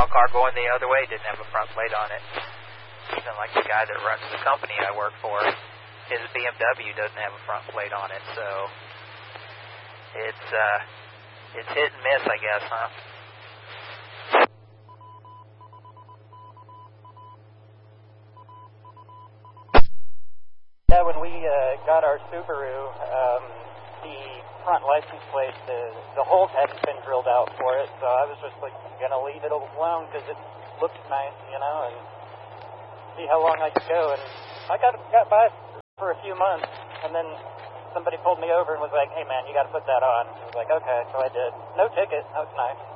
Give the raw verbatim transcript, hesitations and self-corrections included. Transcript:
a car going the other way didn't have a front plate on it. Even like the guy that runs the company I work for, his B M W doesn't have a front plate on it, so it's uh, it's hit and miss, I guess, huh? Yeah, when we uh, got our Subaru, um, the front license plate, the, the holes hadn't been drilled out for it, so I was just like going to leave it alone because it looks nice, you know, and see how long I could go. And I got got by for a few months, and then somebody pulled me over and was like, hey, man, you got to put that on. I was like, okay, so I did. No ticket. That was nice.